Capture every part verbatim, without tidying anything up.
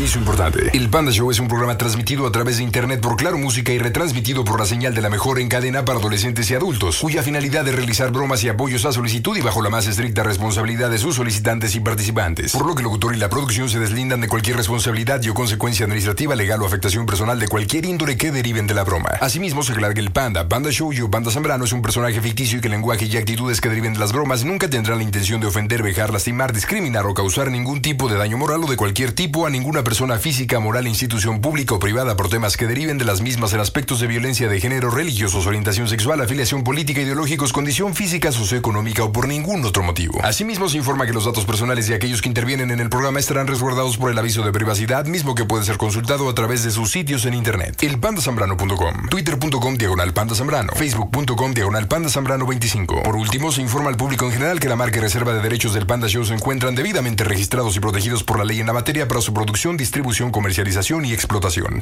Aviso importante. El Panda Show es un programa transmitido a través de internet por Claro Música y retransmitido por la señal de la mejor en cadena para adolescentes y adultos, cuya finalidad es realizar bromas y apoyos a solicitud y bajo la más estricta responsabilidad de sus solicitantes y participantes. Por lo que el locutor y la producción se deslindan de cualquier responsabilidad y o consecuencia administrativa, legal o afectación personal de cualquier índole que deriven de la broma. Asimismo, se aclara que el Panda, Panda Show y o Panda Zambrano es un personaje ficticio y que el lenguaje y actitudes que deriven de las bromas nunca tendrán la intención de ofender, vejar, lastimar, discriminar o causar ningún tipo de daño moral o de cualquier tipo a ninguna persona física, moral, institución pública o privada por temas que deriven de las mismas en aspectos de violencia de género, religiosos, orientación sexual, afiliación política, ideológicos, condición física, socioeconómica o por ningún otro motivo. Asimismo, se informa que los datos personales de aquellos que intervienen en el programa estarán resguardados por el aviso de privacidad, mismo que puede ser consultado a través de sus sitios en internet. el panda zambrano punto com, twitter punto com diagonal panda zambrano, facebook punto com diagonal panda zambrano veinticinco. Por último, se informa al público en general que la marca y reserva de derechos del Panda Show se encuentran debidamente registrados y protegidos por la ley en la materia para su producción, distribución, comercialización y explotación.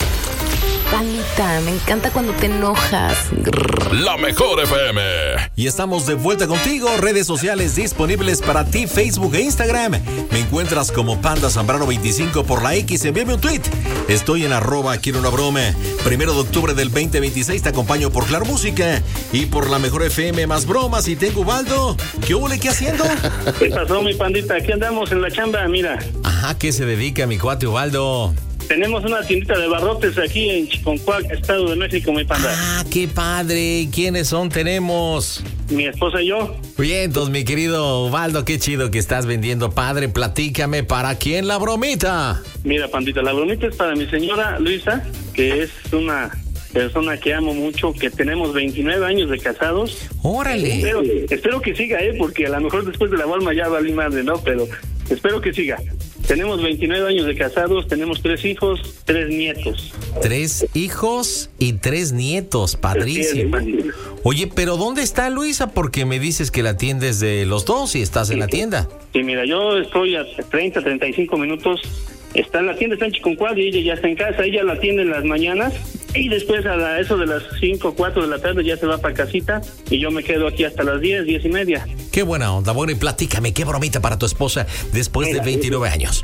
Panita, me encanta cuando te enojas. Grrr. La mejor F M. Y estamos de vuelta contigo. Redes sociales disponibles para ti, Facebook e Instagram. Me encuentras como Panda Zambrano veinticinco por la X. Envíame un tweet. Estoy en arroba quiero una broma. Primero de octubre del veinte veintiséis te acompaño por Claro Música y por la mejor F M más bromas. Y tengo Ubaldo. ¿Qué hubo, qué haciendo? ¿Qué pasó, mi pandita? Aquí andamos en la chamba, mira. Ajá, ¿qué se dedica mi cuate Ubaldo? Tenemos una tiendita de barrotes aquí en Chiconcuac, Estado de México, mi panda. Ah, qué padre. ¿Quiénes son? Tenemos mi esposa y yo. Bien, entonces, mi querido Ubaldo, qué chido que estás vendiendo, padre. Platícame, ¿para quién la bromita? Mira, pandita, la bromita es para mi señora Luisa, que es una persona que amo mucho, que tenemos veintinueve años de casados. ¡Órale! Espero, espero que siga, ¿eh? Porque a lo mejor después de la Walma ya valí madre, ¿no? Pero espero que siga. Tenemos veintinueve años de casados, tenemos tres hijos, tres nietos. Tres hijos y tres nietos, padrísimo. Oye, pero ¿dónde está Luisa? Porque me dices que la atiendes de los dos y estás sí, en la tienda. Sí, mira, yo estoy a treinta, treinta y cinco minutos. Está en la tienda, está en Chiconcuac y ella ya está en casa. Ella la atiende en las mañanas y después a la, eso de las cinco, cuatro de la tarde ya se va para casita y yo me quedo aquí hasta las diez, diez y media. Qué buena onda. Bueno, y platícame, ¿qué bromita para tu esposa después Mira, de veintinueve años?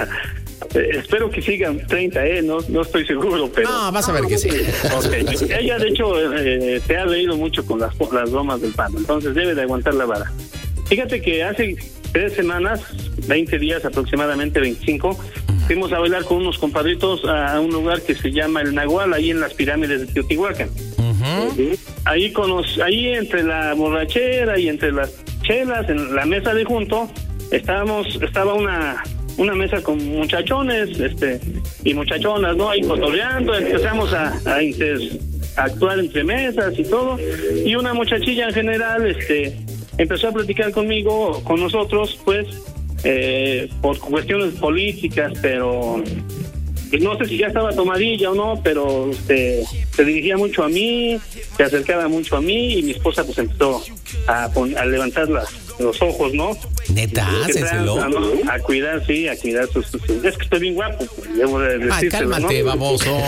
Espero que sigan treinta, ¿eh? No, no estoy seguro, pero... No, vas a ver que sí. Okay. Ella, de hecho, eh, te ha leído mucho con las, las bromas del Panda, entonces debe de aguantar la vara. Fíjate que hace tres semanas, veinte días aproximadamente, veinticinco, fuimos a bailar con unos compadritos a un lugar que se llama El Nahual, ahí en las pirámides de Teotihuacán. Uh-huh. Ahí, conoc- ahí entre la borrachera y entre las chelas, en la mesa de junto, estábamos, estaba una... una mesa con muchachones este y muchachonas, ¿no? Ahí cotorreando, empezamos a, a, inter, a actuar entre mesas y todo, y una muchachilla en general este empezó a platicar conmigo, con nosotros, pues, eh, por cuestiones políticas, pero no sé si ya estaba tomadilla o no, pero este, se dirigía mucho a mí, se acercaba mucho a mí, y mi esposa pues empezó a, a levantar las los ojos, ¿no? Neta, hácenselo. A, a cuidar, sí, a cuidar sus, sus, sus... Es que estoy bien guapo, debo de decírselo, ah, cálmate, ¿no? baboso.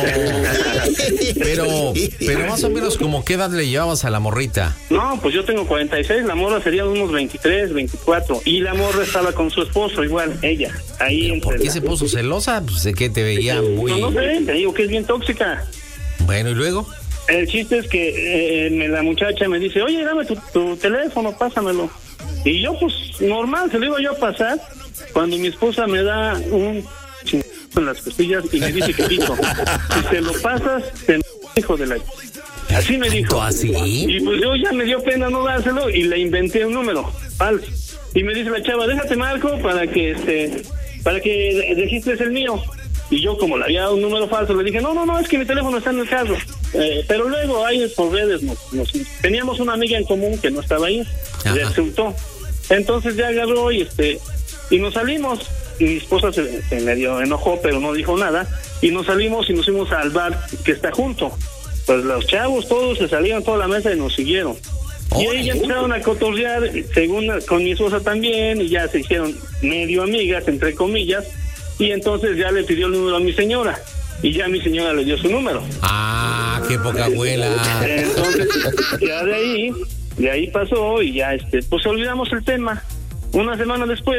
pero, pero más o menos, ¿como qué edad le llevabas a la morrita? No, pues yo tengo cuarenta y seis, la morra sería unos veintitrés, veinticuatro, y la morra estaba con su esposo, igual, ella. Ahí entre ¿por qué la... se puso celosa? Pues de que te veía muy... No, no sé, te digo que es bien tóxica. Bueno, ¿y luego? El chiste es que eh, la muchacha me dice, oye, dame tu, tu teléfono, pásamelo. Y yo, pues, normal, se lo iba yo a pasar, cuando mi esposa me da un chingado en las costillas y me dice que pito. Si se lo pasas, te m***, hijo de la... Así me dijo. ¿Así? Y pues yo ya me dio pena no dárselo y le inventé un número falso. Y me dice la chava, déjate marco para que, este, para que registres el mío. Y yo, como le había dado un número falso, le dije, no, no, no, es que mi teléfono está en el carro. Eh, pero luego ahí por redes nos, nos, teníamos una amiga en común que no estaba ahí. Ajá. Resultó. Entonces ya agarró y este y nos salimos. Y mi esposa se, se medio enojó, pero no dijo nada. Y nos salimos y nos fuimos al bar que está junto. Pues los chavos todos se salieron toda la mesa y nos siguieron. Oh, y ahí ya empezaron a cotorrear, según con mi esposa también, y ya se hicieron medio amigas, entre comillas. Y entonces ya le pidió el número a mi señora. Y ya mi señora le dio su número. Ah, qué poca abuela. Entonces, ya de ahí, de ahí pasó y ya, este, pues olvidamos el tema. Una semana después,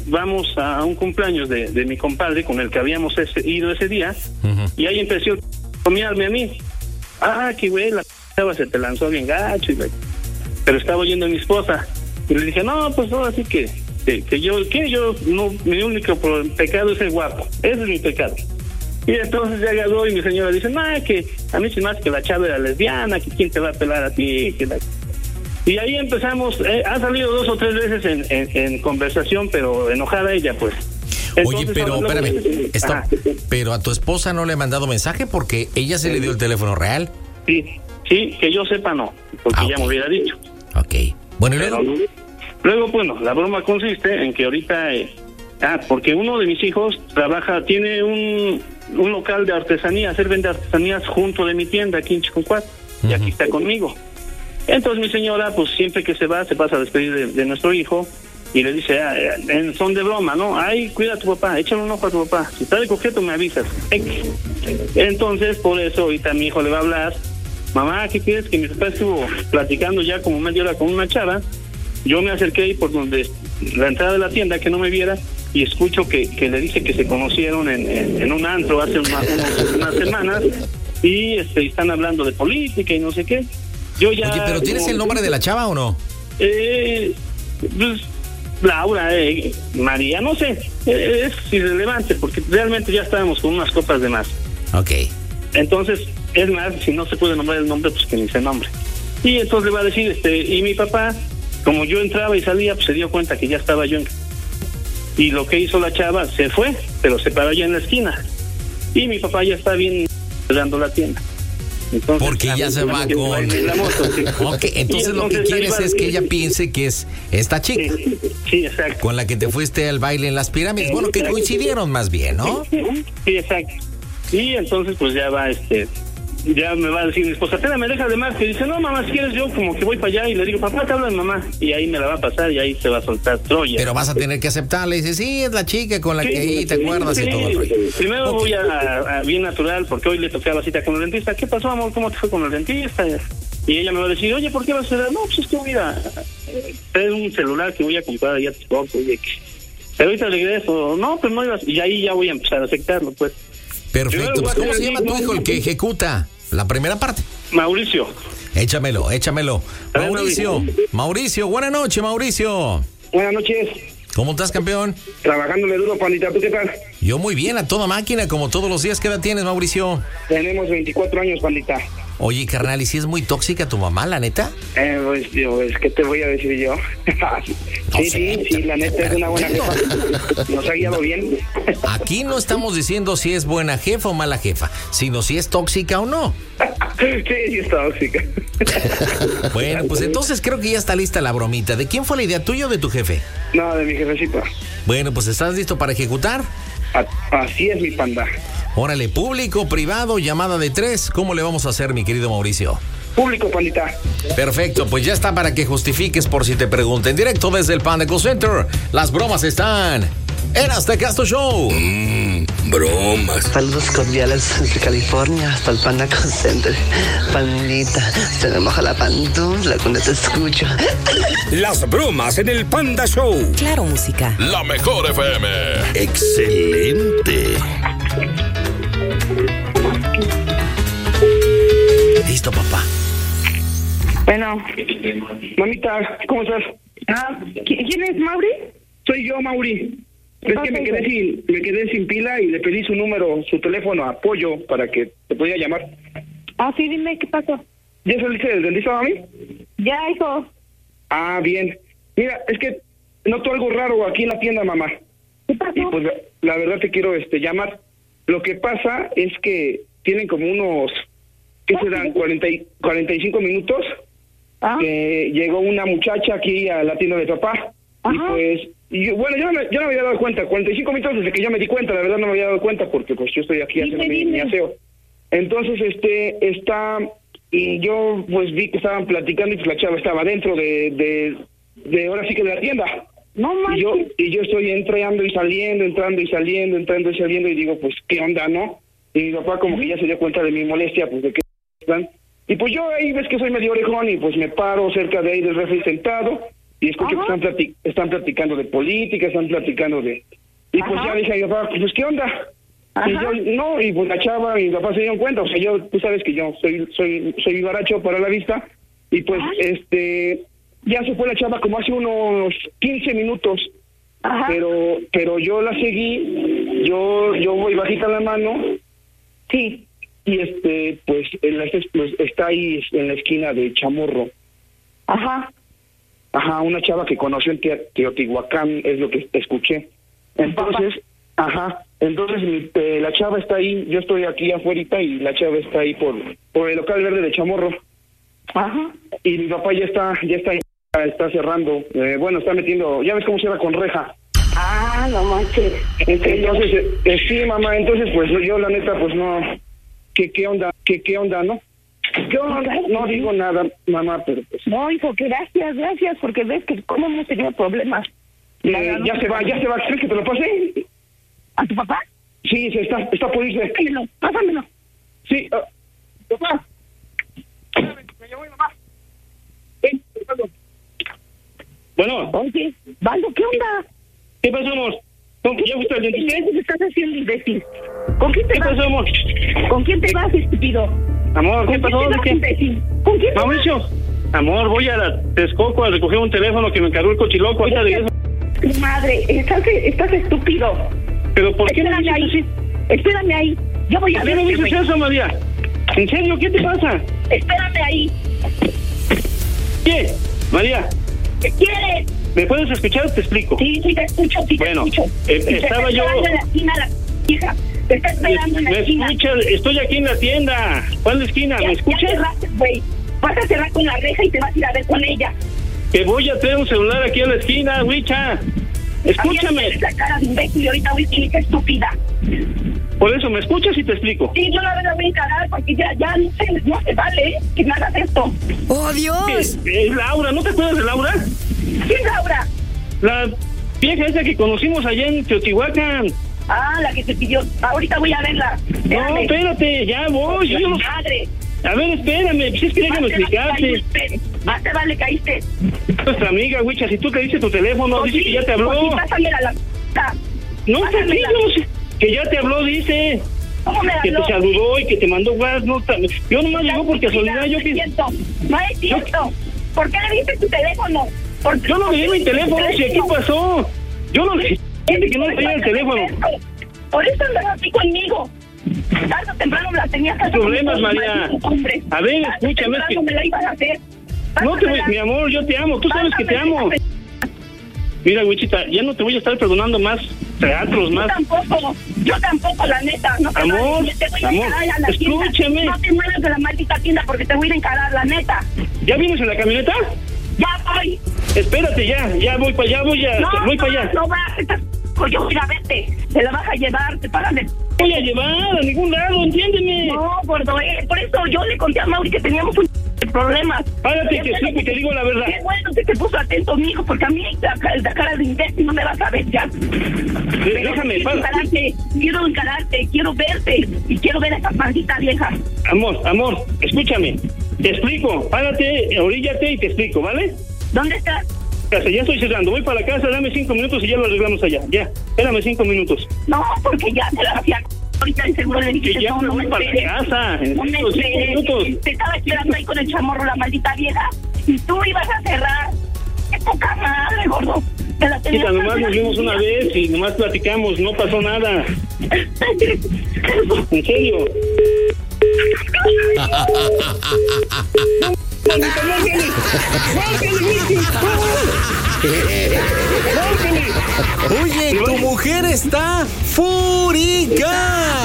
vamos a un cumpleaños de, de mi compadre con el que habíamos ese, ido ese día, uh-huh. y ahí empezó a comiarme a mí. Ah, que güey, la chava se te lanzó bien gacho, y, pero estaba oyendo a mi esposa. Y le dije, no, pues no, así que, que, que yo, que yo, no, mi único pecado es ser guapo. Ese es mi pecado. Y entonces ya agarró y mi señora dice, no, que a mí se me hace que la chava era lesbiana, que quién te va a pelar a ti, que la... Y ahí empezamos, eh, ha salido dos o tres veces en, en, en conversación, pero enojada ella, pues. Entonces, oye, pero espérame, que... está, pero a tu esposa no le ha mandado mensaje porque ella se sí. le dio el teléfono real. Sí, sí, que yo sepa no, porque ah, okay. ya me hubiera dicho. Ok, bueno, ¿y luego? Pero, luego, bueno, la broma consiste en que ahorita, eh, ah, porque uno de mis hijos trabaja, tiene un... un local de artesanías, él vende artesanías junto de mi tienda aquí en Chiconcuat, uh-huh. y aquí está conmigo. Entonces mi señora, pues siempre que se va, se pasa a despedir de, de nuestro hijo, y le dice, ah, en son de broma, ¿no? Ay, cuida a tu papá, échale un ojo a tu papá, si está de coqueto me avisas. Entonces, por eso ahorita mi hijo le va a hablar, mamá, ¿qué quieres? Que mi papá estuvo platicando ya como media hora con una chava, yo me acerqué ahí por donde la entrada de la tienda, que no me viera, y escucho que, que le dice que se conocieron en, en, en un antro hace una, unos, unas semanas, y este, están hablando de política y no sé qué. Yo ya... Oye, ¿pero tienes el nombre de la chava o no? Eh, pues, Laura, eh, María, no sé, eh, es irrelevante, porque realmente ya estábamos con unas copas de más. Ok. Entonces, es más, si no se puede nombrar el nombre, pues que ni se nombre. Y entonces le va a decir, este, y mi papá, como yo entraba y salía, pues se dio cuenta que ya estaba yo en... Y lo que hizo la chava, se fue, pero se paró ya en la esquina. Y mi papá ya está bien dando la tienda. Entonces, porque ya se va con... La moto, sí. Ok, entonces, entonces lo que quieres es que ella piense que es esta chica. Sí, sí, exacto. Con la que te fuiste al baile en las pirámides. Bueno, que coincidieron más bien, ¿no? Sí, sí, exacto. Y entonces pues ya va, este... ya me va a decir mi esposa, espérame, deja de más, que dice, no mamá, si quieres yo como que voy para allá, y le digo, papá, te habla mi mamá, y ahí me la va a pasar y ahí se va a soltar Troya. Pero vas a tener que aceptarle, y dice, sí, es la chica con la sí, que ahí te sí, acuerdas sí, y todo el rollo. Primero okay. voy a, a, a bien natural, porque hoy le toqué la cita con el dentista. ¿Qué pasó, amor? ¿Cómo te fue con el dentista? Y ella me va a decir, oye, ¿por qué vas a hacer? No, pues es que voy a traer un celular que voy a comprar allá a poco, oye, que... pero ahorita regreso. No, pues no ibas, y ahí ya voy a empezar a aceptarlo, pues. Perfecto, pues ¿cómo se llama tu hijo, el que ejecuta la primera parte? Mauricio. Échamelo, échamelo. Mauricio, Mauricio, buenas noches, Mauricio. Buenas noches. ¿Cómo estás, campeón? Trabajándole duro, pandita, ¿tú qué tal? Yo muy bien, a toda máquina, como todos los días. ¿Qué edad tienes, Mauricio? Tenemos veinticuatro años, pandita. Oye, carnal, ¿y si es muy tóxica tu mamá, la neta? Eh, pues, pues, ¿qué te voy a decir yo? sí, no sé, sí, sí, la neta es una buena jefa. Nos ha guiado bien. Aquí no estamos diciendo si es buena jefa o mala jefa, sino si es tóxica o no. sí, sí es tóxica. Bueno, pues entonces creo que ya está lista la bromita. ¿De quién fue la idea, tuya o de tu jefe? No, de mi jefecito. Bueno, pues ¿estás listo para ejecutar? A- así es, mi panda. Órale, público, privado, llamada de tres. ¿Cómo le vamos a hacer, mi querido Mauricio? Público, pandita. Perfecto, pues ya está para que justifiques por si te pregunten. Directo desde el Panda Call Center. Las bromas están en Aztecasto Show. Mmm, bromas. Saludos cordiales desde California hasta el Panda Call Center. Pandita, se me moja la pantufla cuando te escucho. Las bromas en el Panda Show. Claro, música. La mejor F M. Excelente. Listo, papá. Bueno. Mamita, ¿cómo estás? Ah, ¿quién es, Mauri? Soy yo, Mauri. Es que me quedé sin, me quedé sin pila y le pedí su número, su teléfono, apoyo, para que te pudiera llamar. Ah, sí, dime, ¿qué pasó? ¿Ya saliste del dentista, mami? Ya, hijo. Ah, bien. Mira, es que noto algo raro aquí en la tienda, mamá. ¿Qué pasó? Y pues la, la verdad te quiero este llamar. Lo que pasa es que tienen como unos, ¿qué serán? cuarenta, cuarenta y cinco minutos. Ah. Que llegó una muchacha aquí a la tienda de papá. Ajá. Y pues, y yo, bueno, yo no, me, yo no me había dado cuenta. cuarenta y cinco minutos desde que ya me di cuenta, la verdad no me había dado cuenta porque pues yo estoy aquí dime, haciendo mi, mi aseo. Entonces, este, está, y yo pues vi que estaban platicando y pues la chava estaba dentro de, de, de ahora sí que de la tienda. No manches. Y yo, y yo estoy entrando y saliendo, entrando y saliendo, entrando y saliendo, y digo, pues, ¿qué onda, no? Y mi papá como que ya se dio cuenta de mi molestia, pues, de qué están. Y pues yo ahí ves que soy medio orejón, y pues me paro cerca de ahí del refri sentado, y escucho Ajá. que están, plati- están platicando de política, están platicando de... Y pues Ajá. ya dije a mi papá, pues ¿qué onda? Ajá. Y yo, no, y pues la chava y mi papá se dieron cuenta, o sea, yo, tú sabes que yo soy soy soy vivaracho para la vista, y pues, Ajá. este, ya se fue la chava como hace unos quince minutos, Ajá. pero pero yo la seguí, yo yo voy bajita la mano, sí, y este, pues, pues está ahí en la esquina de Chamorro. Ajá. Ajá, una chava que conoció en Te- Teotihuacán, es lo que escuché. Entonces, ajá, entonces mi, eh, la chava está ahí, yo estoy aquí afuera y la chava está ahí por por el local verde de Chamorro. Ajá. Y mi papá ya está, ya está, está cerrando, eh, bueno, está metiendo, ya ves cómo cierra con reja. Ah, no manches. Entonces, eh, eh, sí, mamá, entonces pues yo la neta pues no, ¿qué, qué onda, qué, qué onda, no? ¿Qué onda? No digo nada, mamá, pero pues... No, hijo, que gracias, gracias, porque ves que cómo hemos tenido problemas. Eh, ya se va, ya se va, ¿crees que te lo pase? ¿A tu papá? Sí, se está, está por irse. Pásamelo, pásamelo. Sí, uh, papá. Me llamó mi mamá. Ven, bueno. Oye, Baldo, ¿qué onda? ¿Qué pasó, amor? ¿Con quién fuiste al dentista? ¿Qué estás haciendo, imbécil? ¿Con quién te ¿Qué vas? pasó, amor? ¿Con quién te vas, estúpido? Amor, ¿qué pasó? ¿Con quién te vas, imbécil? ¿Con quién te Mauricio, vas? amor, voy a la Texcoco a recoger un teléfono que me encargó el cochiloco. Ahorita regreso. Madre, estás, estás estúpido. ¿Pero por qué no me dices ahí. así? Espérame ahí. Yo voy a ¿Por qué no me dices eso, María? ¿En serio? ¿Qué te pasa? Espérame ahí. ¿Qué? María. ¿Qué quieres? ¿Me puedes escuchar? Te explico. Sí, sí te escucho, sí te bueno, escucho. Eh, sí, estaba te yo... en la esquina, la hija. Te está esperando en la ¿Me esquina. escuchas? Estoy aquí en la tienda. ¿Cuál esquina? Ya, ¿Me escuchas? Ya cerraste, güey. Vas a cerrar con la reja y te vas a ir a ver con ella. Que voy a traer un celular aquí en la esquina, Wicha. Escúchame. La cara de imbécil ahorita, güey, qué estúpida. Por eso, ¿me escuchas y te explico? Sí, yo la verdad voy a encarar porque ya, ya no se, no se vale, ¿eh? Que me hagas esto. ¡Oh, Dios! Es, es Laura, ¿no te acuerdas de Laura? ¿Quién es Laura? La vieja esa que conocimos allá en Teotihuacán. Ah, la que te pidió. Ahorita voy a verla. Espérame. No, espérate, ya voy. Yo no... Madre. A ver, espérame, pues es que déjame explicarte. Más te vale, caíste. Nuestra amiga, Wicha, si tú te dices tu teléfono, Pues dice sí, que ya te habló. pues sí, pásamela la... No, tranquilo, que ya te habló, dice. ¿Cómo me que habló? te saludó y que te mandó WhatsApp. No, yo nomás llegó por casualidad. Yo no es cierto, no es cierto. ¿Por qué le diste tu teléfono? ¿Por yo no le di mi teléfono, si aquí pasó. Yo no le dije que no le tenía el teléfono. Por eso andaba así conmigo. Tarde o temprano la tenías que hacer. Problemas, María. A ver, escúchame. Es que... me la iban a hacer. No te voy, mi amor, yo te amo. Tú sabes que te amo. Mira, Wichita, ya no te voy a estar perdonando más teatros, más. Yo tampoco, yo tampoco, la neta. No te amor, vayas, te voy a amor, encarar a la escúchame. Tienda. No te muevas de la maldita tienda porque te voy a ir a encarar, la neta. ¿Ya vienes en la camioneta? Ya voy. Espérate, ya, ya voy para allá, voy a, no, voy no, para allá. No vas, estás... yo voy a verte. Te la vas a llevar, te paran de... Voy a llevar a ningún lado, entiéndeme. No, gordo, eh, por eso yo le conté a Mauri que teníamos un problemas. Párate, que sí, que te digo la verdad. Qué bueno que te puso atento, mijo, porque a mí la, la cara de imbécil no me vas a ver ya. De, déjame, quiero encararte, quiero encararte, quiero verte y quiero ver a esa maldita vieja. Amor, amor, escúchame. Te explico, párate, oríllate y te explico, ¿vale? ¿Dónde estás? Casa, ya estoy cerrando. Voy para la casa, dame cinco minutos y ya lo arreglamos allá. Ya, espérame cinco minutos. No, porque ya te la hacía. Ahorita el seguro le dije que ya no, me no voy me para esperes. la casa. En No me cinco esperes. minutos. Te estaba esperando ahí con el chamorro, la maldita vieja. Y tú ibas a cerrar. ¡Qué poca madre, gordo! Te la tenías. Chica, nomás nos vimos una vez y nomás platicamos. No pasó nada. ¿En serio? Oye, tu mujer está fúrica.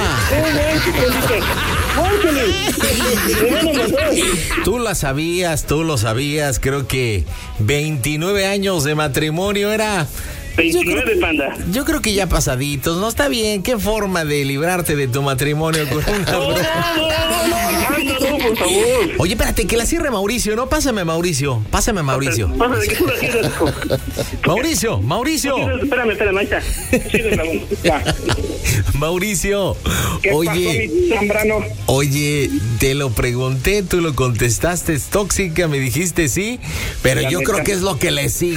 Tú la sabías, tú lo sabías. Creo que veintinueve años de matrimonio era... veintinueve, panda. Yo creo que ya pasaditos, ¿no? Está bien. ¿Qué forma de librarte de tu matrimonio con una broma? No, por favor. Oye, espérate, que la cierre Mauricio, ¿no? Pásame, Mauricio. Pásame, Mauricio. Pásame, que tú la quieres. Mauricio, Mauricio. Espérame, espérame, ahí está. Sigue la bomba. Mauricio, ¿Qué oye, pasó, mi Zambrano? oye, te lo pregunté, tú lo contestaste, es tóxica, me dijiste sí, pero La yo neta. creo que es lo que le sigue.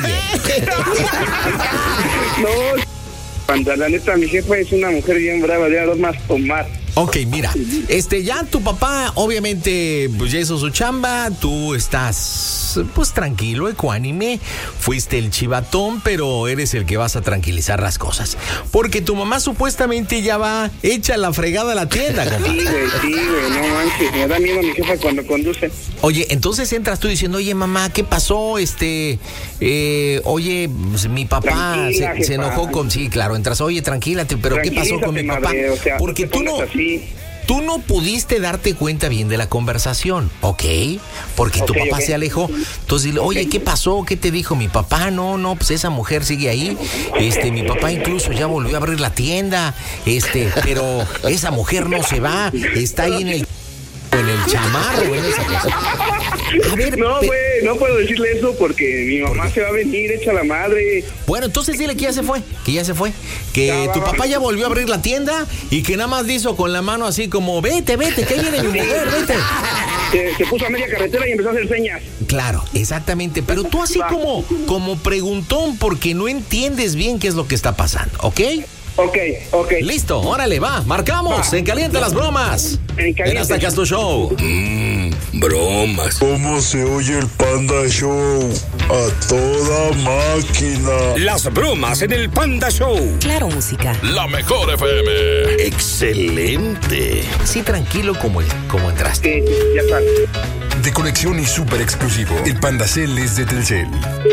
No, cuando la neta, mi jefa es una mujer bien brava, de a dos más tomar. Ok, mira, este, ya tu papá, obviamente, pues ya hizo su chamba, tú estás, pues tranquilo, ecuánime, fuiste el chivatón, pero eres el que vas a tranquilizar las cosas. Porque tu mamá supuestamente ya va hecha la fregada a la tienda, Sí, compadre. güey, sí, güey, no manches, me da miedo mi jefa cuando conduce. Oye, entonces entras tú diciendo, oye, mamá, ¿qué pasó? Este, eh, oye, pues, mi papá Tranquila, se, se jefa. enojó con, sí, claro, entras, oye, tranquilate, pero ¿qué pasó con mi Tranquilízate, papá? madre, o sea, Porque no te tú no... pongas así. Tú no pudiste darte cuenta bien de la conversación, ¿ok? Porque tu Ok, papá ok. se alejó. Entonces dile, oye, ¿qué pasó? ¿Qué te dijo mi papá? No, no, pues esa mujer sigue ahí. Este, mi papá incluso ya volvió a abrir la tienda. Este, pero esa mujer no se va. Está ahí en el en el chamarro, en esa cosa. A ver, No, pe- güey, no puedo decirle eso porque mi mamá se va a venir, echa la madre. Bueno, entonces dile que ya se fue, que ya se fue, que Ya, va, tu va. papá ya volvió a abrir la tienda y que nada más hizo con la mano así como, vete, vete, que ahí viene mi mujer, vete. Se, se puso a media carretera y empezó a hacer señas. Claro, exactamente, pero tú así Va. como, como preguntón porque no entiendes bien qué es lo que está pasando, ¿ok? Ok, ok. Listo, órale, va, marcamos, Va. en Caliente las Bromas. En Caliente. En Hasta Acá es tu show. Mmm, bromas. ¿Cómo se oye el Panda Show? A toda máquina. Las bromas en el Panda Show. Claro, música. La mejor F M. Excelente. Sí, tranquilo como, el- como entraste. Sí, ya está. De conexión y súper exclusivo. El Pandacel es de Telcel.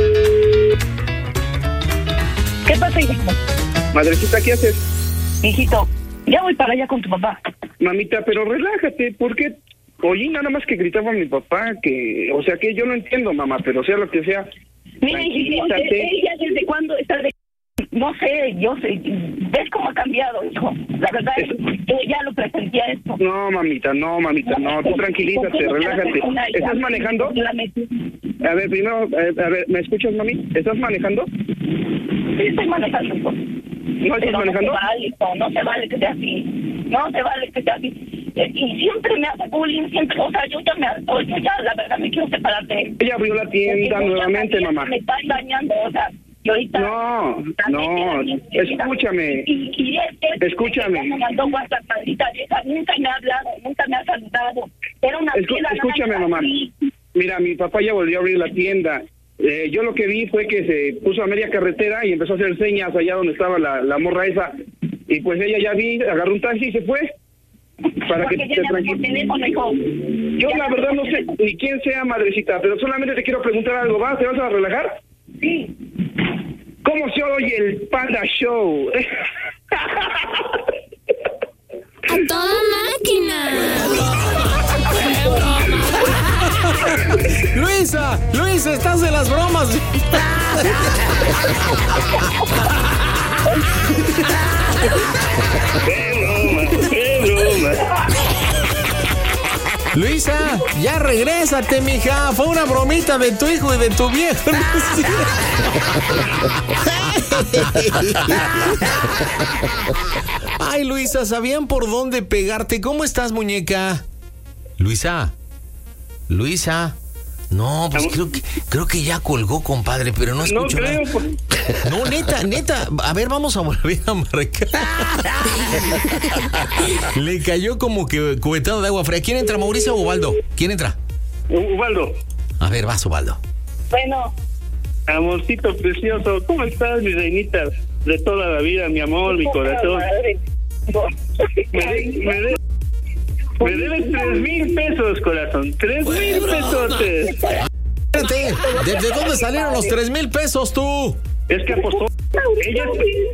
¿Qué pasa, hijito? Madrecita, ¿qué haces? Hijito, ya voy para allá con tu papá. Mamita, pero relájate, ¿por qué? Oye, nada más que gritaba mi papá, que, o sea, que yo no entiendo, mamá, pero sea lo que sea. Mira, hijito, Tranquilízate. ella desde cuándo está de... No sé, yo sé, ves cómo ha cambiado, hijo. La verdad es que ya lo presentía esto. No, mamita, no, mamita, no, tú tranquilízate, relájate. ¿Estás manejando? A ver, primero, eh, a ver, ¿me escuchas, mami? ¿Estás manejando? Sí, estoy manejando, hijo. ¿No estás Pero manejando? No se vale, hijo, no se vale que sea así. No se vale que sea así. Eh, Y siempre me hace bullying, siempre, o sea, yo ya me harto, yo ya, la verdad, me quiero separar de él. Ella abrió la tienda Porque nuevamente, muchas mamá. Me está engañando, o sea, y ahorita... No, también no, era bien querida. escúchame. Y, y este, Escúchame. Me mandó WhatsApp, maldita vieja, nunca me ha hablado, nunca me ha saludado. Era una Escu- piedra, escúchame, nada más mamá. así. Mira, mi papá ya volvió a abrir la tienda. Eh, yo lo que vi fue que se puso a media carretera y empezó a hacer señas allá donde estaba la, la morra esa. Y pues ella ya vi, agarró un taxi y se fue. Para que Porque te ya llama por tranquilices. teléfono, hijo. Yo Ya la llama verdad por no sé teléfono. ni quién sea, madrecita, pero solamente te quiero preguntar algo. ¿Vas? ¿Te vas a relajar? Sí. ¿Cómo se oye el Panda Show? A toda máquina. Luisa, Luisa, estás de las bromas. ¡Qué broma! ¡Qué broma! Luisa, ya regrésate, mija. Fue una bromita de tu hijo y de tu viejo. Ay, Luisa, sabían por dónde pegarte. ¿Cómo estás, muñeca? Luisa, Luisa. No, pues creo que, creo que ya colgó, compadre, pero no No escucho creo. nada. pues. No, neta, neta. A ver, vamos a volver a marcar. Le cayó como que cubetado de agua fría. ¿Quién entra, Mauricio o Ubaldo? ¿Quién entra? Ubaldo. A ver, vas, Ubaldo. Bueno, Amorcito precioso, ¿cómo estás, mi reinita? De toda la vida, mi amor, mi corazón. madre. Me, de- me, de- me debes tres mil pesos, corazón. Tres mil pesos. Espérate, ¿de, de dónde salieron los tres mil pesos tú? Es que apostó. Ella,